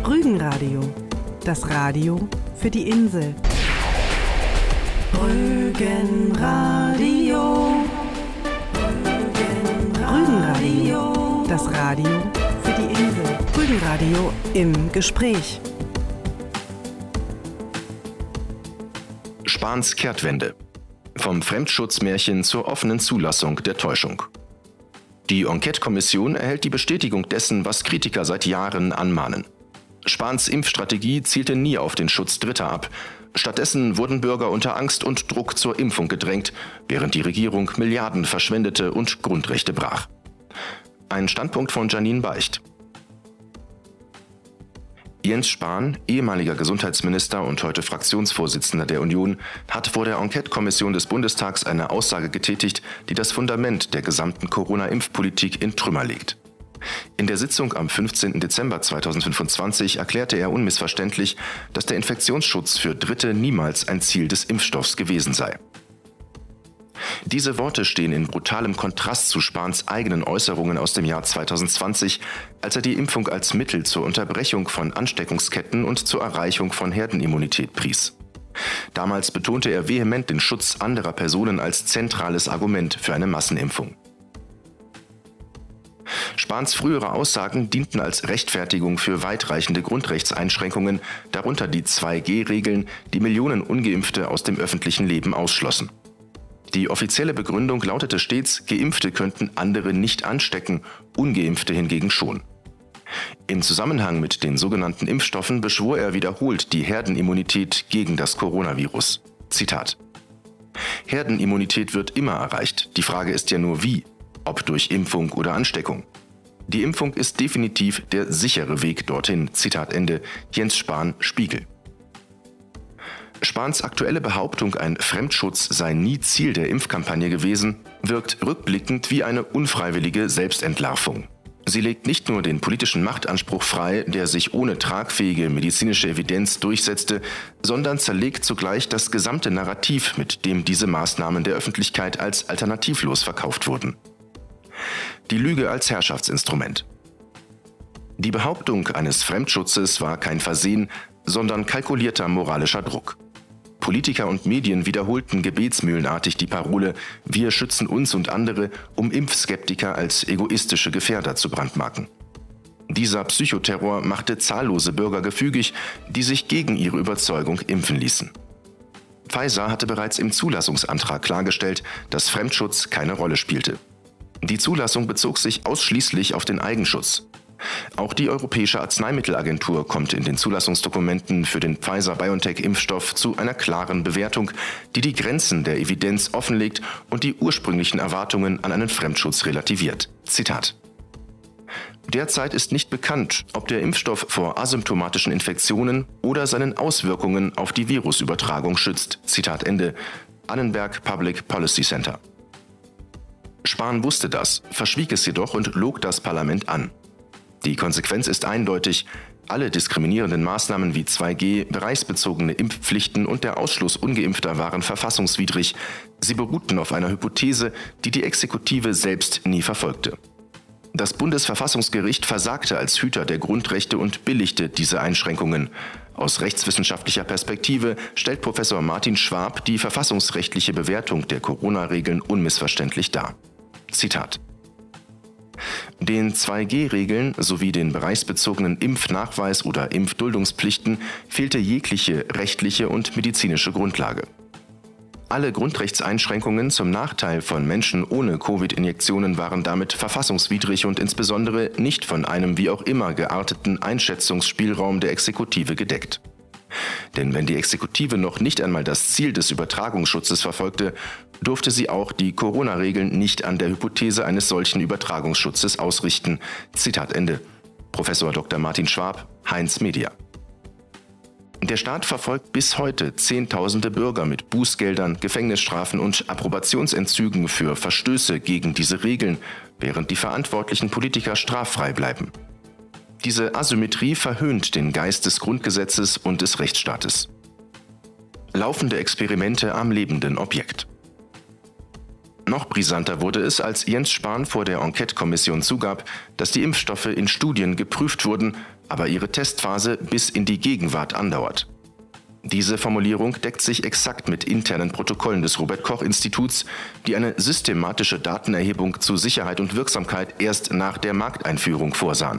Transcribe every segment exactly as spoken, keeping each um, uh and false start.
Rügenradio, das Radio für die Insel. Rügenradio. Rügenradio, das Radio für die Insel. Rügenradio im Gespräch. Spahns Kehrtwende. Vom Fremdschutzmärchen zur offenen Zulassung der Täuschung. Die Enquete-Kommission erhält die Bestätigung dessen, was Kritiker seit Jahren anmahnen. Spahns Impfstrategie zielte nie auf den Schutz Dritter ab. Stattdessen wurden Bürger unter Angst und Druck zur Impfung gedrängt, während die Regierung Milliarden verschwendete und Grundrechte brach. Ein Standpunkt von Janine Beicht. Jens Spahn, ehemaliger Gesundheitsminister und heute Fraktionsvorsitzender der Union, hat vor der Enquete-Kommission des Bundestags eine Aussage getätigt, die das Fundament der gesamten Corona-Impfpolitik in Trümmer legt. In der Sitzung am fünfzehnten Dezember zweitausendfünfundzwanzig erklärte er unmissverständlich, dass der Infektionsschutz für Dritte niemals ein Ziel des Impfstoffs gewesen sei. Diese Worte stehen in brutalem Kontrast zu Spahns eigenen Äußerungen aus dem Jahr zweitausendzwanzig, als er die Impfung als Mittel zur Unterbrechung von Ansteckungsketten und zur Erreichung von Herdenimmunität pries. Damals betonte er vehement den Schutz anderer Personen als zentrales Argument für eine Massenimpfung. Spahns frühere Aussagen dienten als Rechtfertigung für weitreichende Grundrechtseinschränkungen, darunter die zwei G Regeln, die Millionen Ungeimpfte aus dem öffentlichen Leben ausschlossen. Die offizielle Begründung lautete stets, Geimpfte könnten andere nicht anstecken, Ungeimpfte hingegen schon. Im Zusammenhang mit den sogenannten Impfstoffen beschwor er wiederholt die Herdenimmunität gegen das Coronavirus. Zitat: Herdenimmunität wird immer erreicht, die Frage ist ja nur wie, ob durch Impfung oder Ansteckung. Die Impfung ist definitiv der sichere Weg dorthin. Zitat Ende. Jens Spahn, Spiegel. Spahns aktuelle Behauptung, ein Fremdschutz sei nie Ziel der Impfkampagne gewesen, wirkt rückblickend wie eine unfreiwillige Selbstentlarvung. Sie legt nicht nur den politischen Machtanspruch frei, der sich ohne tragfähige medizinische Evidenz durchsetzte, sondern zerlegt zugleich das gesamte Narrativ, mit dem diese Maßnahmen der Öffentlichkeit als alternativlos verkauft wurden. Die Lüge als Herrschaftsinstrument. Die Behauptung eines Fremdschutzes war kein Versehen, sondern kalkulierter moralischer Druck. Politiker und Medien wiederholten gebetsmühlenartig die Parole „Wir schützen uns und andere“, um Impfskeptiker als egoistische Gefährder zu brandmarken. Dieser Psychoterror machte zahllose Bürger gefügig, die sich gegen ihre Überzeugung impfen ließen. Pfizer hatte bereits im Zulassungsantrag klargestellt, dass Fremdschutz keine Rolle spielte. Die Zulassung bezog sich ausschließlich auf den Eigenschutz. Auch die Europäische Arzneimittelagentur kommt in den Zulassungsdokumenten für den Pfizer-BioNTech-Impfstoff zu einer klaren Bewertung, die die Grenzen der Evidenz offenlegt und die ursprünglichen Erwartungen an einen Fremdschutz relativiert. Zitat: Derzeit ist nicht bekannt, ob der Impfstoff vor asymptomatischen Infektionen oder seinen Auswirkungen auf die Virusübertragung schützt. Zitat Ende. Annenberg Public Policy Center. Spahn wusste das, verschwieg es jedoch und log das Parlament an. Die Konsequenz ist eindeutig: Alle diskriminierenden Maßnahmen wie zwei G, bereichsbezogene Impfpflichten und der Ausschluss Ungeimpfter waren verfassungswidrig. Sie beruhten auf einer Hypothese, die die Exekutive selbst nie verfolgte. Das Bundesverfassungsgericht versagte als Hüter der Grundrechte und billigte diese Einschränkungen. Aus rechtswissenschaftlicher Perspektive stellt Professor Martin Schwab die verfassungsrechtliche Bewertung der Corona-Regeln unmissverständlich dar. Zitat: Den zwei G Regeln sowie den bereichsbezogenen Impfnachweis oder Impfduldungspflichten fehlte jegliche rechtliche und medizinische Grundlage. Alle Grundrechtseinschränkungen zum Nachteil von Menschen ohne Covid-Injektionen waren damit verfassungswidrig und insbesondere nicht von einem wie auch immer gearteten Einschätzungsspielraum der Exekutive gedeckt. Denn wenn die Exekutive noch nicht einmal das Ziel des Übertragungsschutzes verfolgte, durfte sie auch die Corona-Regeln nicht an der Hypothese eines solchen Übertragungsschutzes ausrichten. Zitat Ende. Professor Doktor Martin Schwab, Heinz Media. Der Staat verfolgt bis heute Zehntausende Bürger mit Bußgeldern, Gefängnisstrafen und Approbationsentzügen für Verstöße gegen diese Regeln, während die verantwortlichen Politiker straffrei bleiben. Diese Asymmetrie verhöhnt den Geist des Grundgesetzes und des Rechtsstaates. Laufende Experimente am lebenden Objekt. Noch brisanter wurde es, als Jens Spahn vor der Enquete-Kommission zugab, dass die Impfstoffe in Studien geprüft wurden, aber ihre Testphase bis in die Gegenwart andauert. Diese Formulierung deckt sich exakt mit internen Protokollen des Robert-Koch-Instituts, die eine systematische Datenerhebung zu Sicherheit und Wirksamkeit erst nach der Markteinführung vorsahen.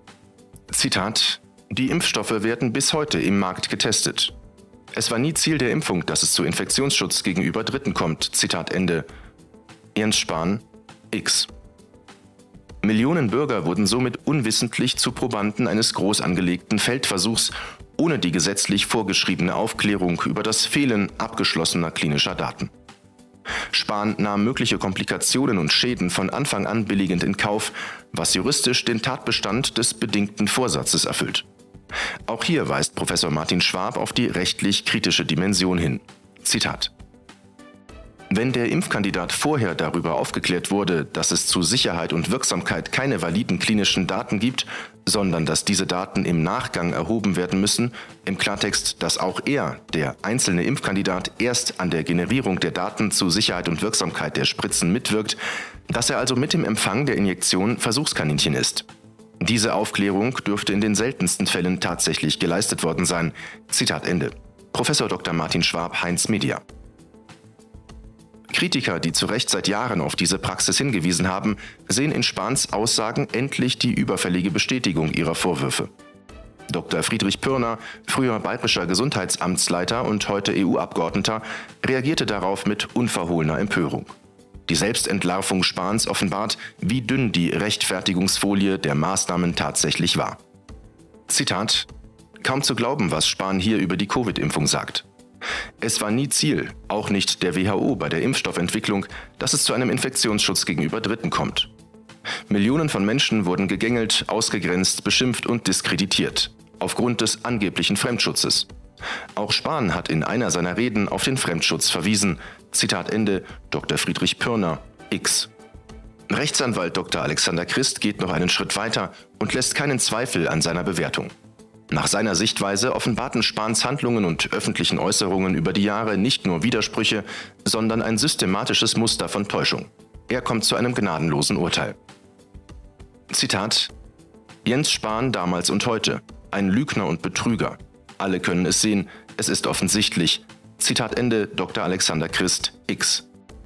Zitat: Die Impfstoffe werden bis heute im Markt getestet. Es war nie Ziel der Impfung, dass es zu Infektionsschutz gegenüber Dritten kommt. Zitat Ende. Jens Spahn, X. Millionen Bürger wurden somit unwissentlich zu Probanden eines groß angelegten Feldversuchs, ohne die gesetzlich vorgeschriebene Aufklärung über das Fehlen abgeschlossener klinischer Daten. Spahn nahm mögliche Komplikationen und Schäden von Anfang an billigend in Kauf, was juristisch den Tatbestand des bedingten Vorsatzes erfüllt. Auch hier weist Professor Martin Schwab auf die rechtlich kritische Dimension hin. Zitat: Wenn der Impfkandidat vorher darüber aufgeklärt wurde, dass es zu Sicherheit und Wirksamkeit keine validen klinischen Daten gibt, sondern dass diese Daten im Nachgang erhoben werden müssen, im Klartext, dass auch er, der einzelne Impfkandidat, erst an der Generierung der Daten zu Sicherheit und Wirksamkeit der Spritzen mitwirkt, dass er also mit dem Empfang der Injektion Versuchskaninchen ist. Diese Aufklärung dürfte in den seltensten Fällen tatsächlich geleistet worden sein. Zitat Ende. Professor Doktor Martin Schwab, Heinz Media. Kritiker, die zu Recht seit Jahren auf diese Praxis hingewiesen haben, sehen in Spahns Aussagen endlich die überfällige Bestätigung ihrer Vorwürfe. Doktor Friedrich Pürner, früher bayerischer Gesundheitsamtsleiter und heute E U-Abgeordneter, reagierte darauf mit unverhohlener Empörung. Die Selbstentlarvung Spahns offenbart, wie dünn die Rechtfertigungsfolie der Maßnahmen tatsächlich war. Zitat: Kaum zu glauben, was Spahn hier über die Covid-Impfung sagt. Es war nie Ziel, auch nicht der W H O bei der Impfstoffentwicklung, dass es zu einem Infektionsschutz gegenüber Dritten kommt. Millionen von Menschen wurden gegängelt, ausgegrenzt, beschimpft und diskreditiert, aufgrund des angeblichen Fremdschutzes. Auch Spahn hat in einer seiner Reden auf den Fremdschutz verwiesen. Zitat Ende, Doktor Friedrich Pürner, X. Rechtsanwalt Doktor Alexander Christ geht noch einen Schritt weiter und lässt keinen Zweifel an seiner Bewertung. Nach seiner Sichtweise offenbarten Spahns Handlungen und öffentlichen Äußerungen über die Jahre nicht nur Widersprüche, sondern ein systematisches Muster von Täuschung. Er kommt zu einem gnadenlosen Urteil. Zitat: Jens Spahn damals und heute, ein Lügner und Betrüger. Alle können es sehen, es ist offensichtlich. Zitat Ende, Doktor Alexander Christ, X.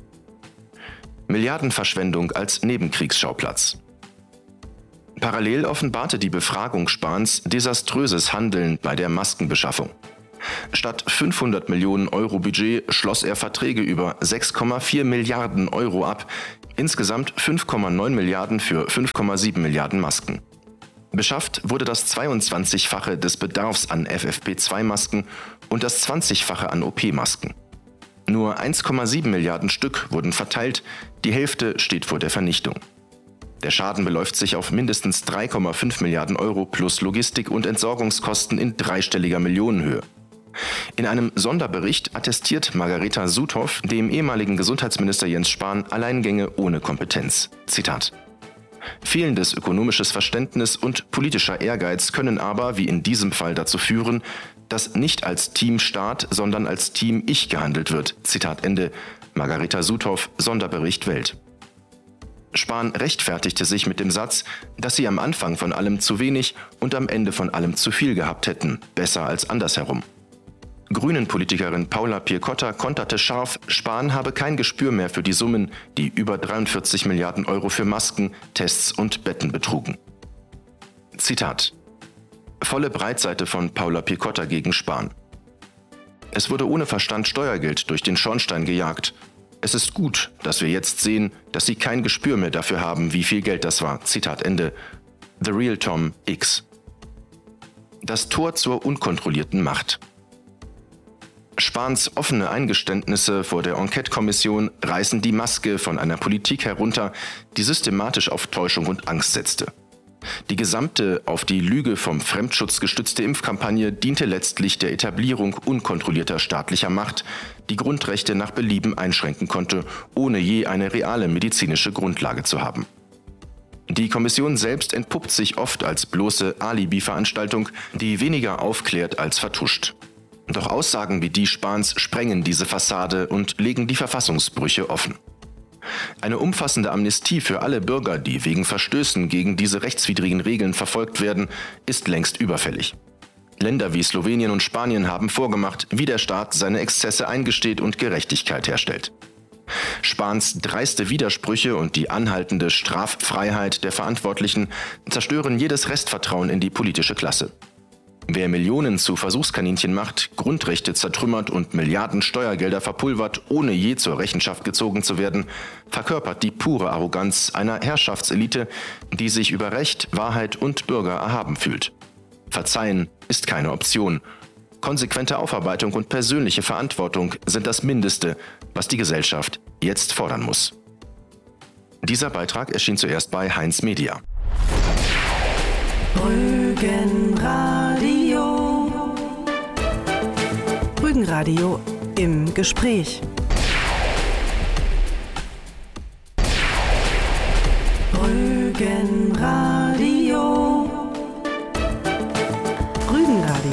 Milliardenverschwendung als Nebenkriegsschauplatz. Parallel offenbarte die Befragung Spahns desaströses Handeln bei der Maskenbeschaffung. Statt fünfhundert Millionen Euro Budget schloss er Verträge über sechs Komma vier Milliarden Euro ab, insgesamt fünf Komma neun Milliarden für fünf Komma sieben Milliarden Masken. Beschafft wurde das zweiundzwanzigfache des Bedarfs an F F P zwei Masken und das zwanzigfache an O P-Masken. Nur eins Komma sieben Milliarden Stück wurden verteilt, die Hälfte steht vor der Vernichtung. Der Schaden beläuft sich auf mindestens drei Komma fünf Milliarden Euro plus Logistik- und Entsorgungskosten in dreistelliger Millionenhöhe. In einem Sonderbericht attestiert Margareta Sudhoff dem ehemaligen Gesundheitsminister Jens Spahn Alleingänge ohne Kompetenz. Zitat: Fehlendes ökonomisches Verständnis und politischer Ehrgeiz können aber, wie in diesem Fall, dazu führen, dass nicht als Team Staat, sondern als Team Ich gehandelt wird. Zitat Ende. Margareta Sudhoff, Sonderbericht Welt. Spahn rechtfertigte sich mit dem Satz, dass sie am Anfang von allem zu wenig und am Ende von allem zu viel gehabt hätten, besser als andersherum. Grünen-Politikerin Paula Piekota konterte scharf, Spahn habe kein Gespür mehr für die Summen, die über dreiundvierzig Milliarden Euro für Masken, Tests und Betten betrugen. Zitat: Volle Breitseite von Paula Piekota gegen Spahn. Es wurde ohne Verstand Steuergeld durch den Schornstein gejagt. Es ist gut, dass wir jetzt sehen, dass sie kein Gespür mehr dafür haben, wie viel Geld das war. Zitat Ende. The Real Tom X. Das Tor zur unkontrollierten Macht. Spahns offene Eingeständnisse vor der Enquete-Kommission reißen die Maske von einer Politik herunter, die systematisch auf Täuschung und Angst setzte. Die gesamte auf die Lüge vom Fremdschutz gestützte Impfkampagne diente letztlich der Etablierung unkontrollierter staatlicher Macht, die Grundrechte nach Belieben einschränken konnte, ohne je eine reale medizinische Grundlage zu haben. Die Kommission selbst entpuppt sich oft als bloße Alibi-Veranstaltung, die weniger aufklärt als vertuscht. Doch Aussagen wie die Spahns sprengen diese Fassade und legen die Verfassungsbrüche offen. Eine umfassende Amnestie für alle Bürger, die wegen Verstößen gegen diese rechtswidrigen Regeln verfolgt werden, ist längst überfällig. Länder wie Slowenien und Spanien haben vorgemacht, wie der Staat seine Exzesse eingesteht und Gerechtigkeit herstellt. Spahns dreiste Widersprüche und die anhaltende Straffreiheit der Verantwortlichen zerstören jedes Restvertrauen in die politische Klasse. Wer Millionen zu Versuchskaninchen macht, Grundrechte zertrümmert und Milliarden Steuergelder verpulvert, ohne je zur Rechenschaft gezogen zu werden, verkörpert die pure Arroganz einer Herrschaftselite, die sich über Recht, Wahrheit und Bürger erhaben fühlt. Verzeihen ist keine Option. Konsequente Aufarbeitung und persönliche Verantwortung sind das Mindeste, was die Gesellschaft jetzt fordern muss. Dieser Beitrag erschien zuerst bei Heinz Media. Rügenradio. Rügenradio im Gespräch. Rügenradio. Rügenradio.